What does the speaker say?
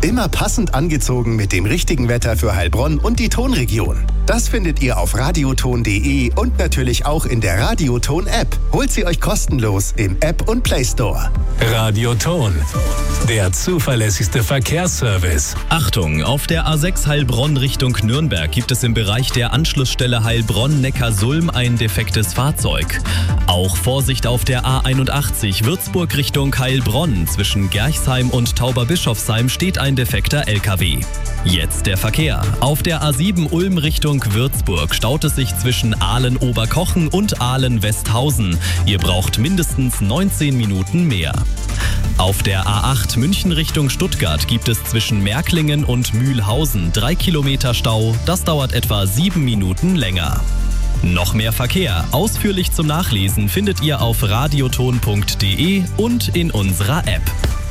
Immer passend angezogen mit dem richtigen Wetter für Heilbronn und die Tonregion. Das findet ihr auf radioton.de und natürlich auch in der Radioton-App. Holt sie euch kostenlos im App und Play Store. Radioton, der zuverlässigste Verkehrsservice. Achtung, auf der A6 Heilbronn Richtung Nürnberg gibt es im Bereich der Anschlussstelle Heilbronn-Neckarsulm ein defektes Fahrzeug. Auch Vorsicht auf der A81 Würzburg Richtung Heilbronn. Zwischen Gerchsheim und Tauberbischofsheim steht ein defekter LKW. Jetzt der Verkehr. Auf der A7 Ulm Richtung Würzburg staut es sich zwischen Aalen-Oberkochen und Aalen-Westhausen. Ihr braucht mindestens 19 Minuten mehr. Auf der A8 München Richtung Stuttgart gibt es zwischen Märklingen und Mühlhausen 3 Kilometer Stau. Das dauert etwa 7 Minuten länger. Noch mehr Verkehr, ausführlich zum Nachlesen, findet ihr auf radioton.de und in unserer App.